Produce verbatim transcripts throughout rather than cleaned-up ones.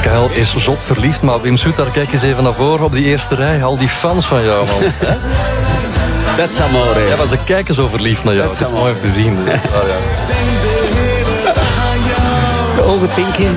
Kyle is zot verliefd, maar Wim Soetar, kijk eens even naar voren op die eerste rij. Al die fans van jou, man. Dat is amore. Ja, maar ze kijken zo verliefd naar jou. Het is mooi om te zien. Dus. Oh, ja. De ogen pinken.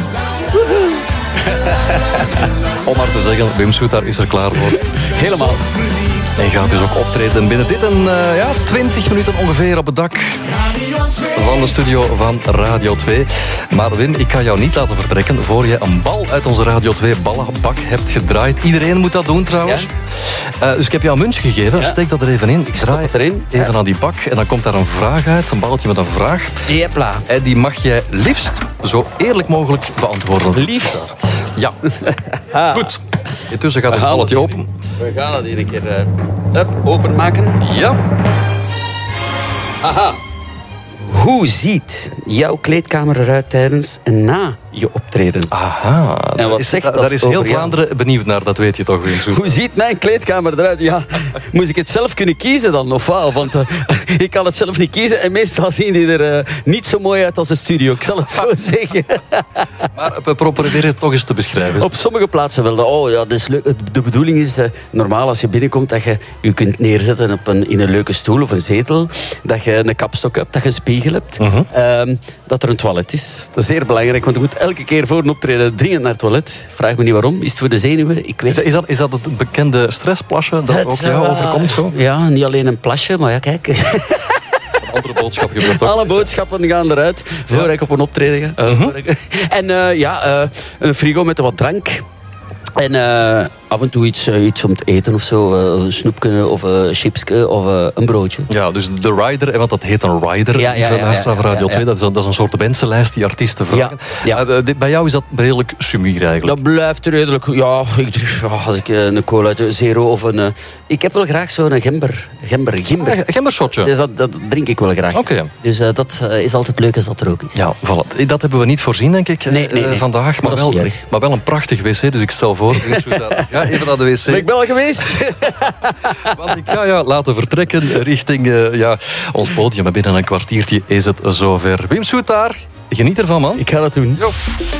Om maar te zeggen, Wim Soetar is er klaar voor. Helemaal. Hij gaat dus ook optreden binnen dit en uh, ja, twintig minuten ongeveer op het dak van de studio van Radio twee. Maar Wim, ik kan jou niet laten vertrekken voor je een bal uit onze Radio twee ballenbak hebt gedraaid. Iedereen moet dat doen trouwens. Ja. Uh, dus ik heb jou een muntje gegeven. Ja. Steek dat er even in. Ik draai het erin. Even ja. aan die bak en dan komt daar een vraag uit. Een balletje met een vraag. Jepla. En die mag jij liefst zo eerlijk mogelijk beantwoorden. Liefst? Ja. Goed. Intussen gaat het balletje open. We gaan het hier een keer uh, up, openmaken. Ja. Aha. Hoe ziet jouw kleedkamer eruit tijdens en na je optreden? Aha. En wat is, zegt da, dat daar is heel over Vlaanderen jou? Benieuwd naar, dat weet je toch, Wim. Hoe ziet mijn kleedkamer eruit? Ja, moest ik het zelf kunnen kiezen dan? Of wat? Want uh, ik kan het zelf niet kiezen. En meestal zien die er uh, niet zo mooi uit als de studio. Ik zal het zo zeggen. Maar we proberen het toch eens te beschrijven. Op sommige plaatsen wel. Oh ja, dat is leuk. De bedoeling is uh, normaal als je binnenkomt dat je je kunt neerzetten op een, in een leuke stoel of een zetel. Dat je een kapstok hebt, dat je een spiegel hebt. Uh-huh. Um, dat er een toilet is. Dat is zeer belangrijk, want je moet elke keer voor een optreden dringend naar het toilet. Vraag me niet waarom. Is het voor de zenuwen? Ik weet. Is, is, dat, is dat het bekende stressplasje dat het, ook jou uh, overkomt? Zo? Ja, niet alleen een plasje, maar ja, kijk. Andere boodschap gebeurt ook. Alle boodschappen gaan eruit voor ja. ik op een optreden ga. Uh, uh-huh. ik... En uh, ja, uh, een frigo met wat drank. En uh, af en toe iets, uh, iets om te eten of zo. Uh, een snoepje of een uh, chipsje of uh, een broodje. Ja, dus de rider, want dat heet een rider. Ja, ja, ja, ja, ja, Radio twee. Ja, ja. Dat, is, dat is een soort wensenlijst die artiesten vragen. Ja, ja. Uh, dit, bij jou is dat redelijk sumier eigenlijk. Dat blijft redelijk... Ja, ik, ja als ik uh, een cola uit zero of een... Uh, ik heb wel graag zo'n gember. Gember, gimber. Ah, gembershotje. Dus dat, dat drink ik wel graag. Okay. Dus uh, dat uh, is altijd leuk als dat er ook is. Ja, voilà. Dat hebben we niet voorzien, denk ik, nee, nee, nee. Uh, vandaag. Maar, maar, wel, maar wel een prachtig wc, dus ik stel voor... Ja, even naar de wc. Ben ik ben al geweest. Want ik ga jou laten vertrekken richting uh, ja, ons podium. Binnen een kwartiertje is het zover. Wim Soetar, geniet ervan, man. Ik ga dat doen. Jo.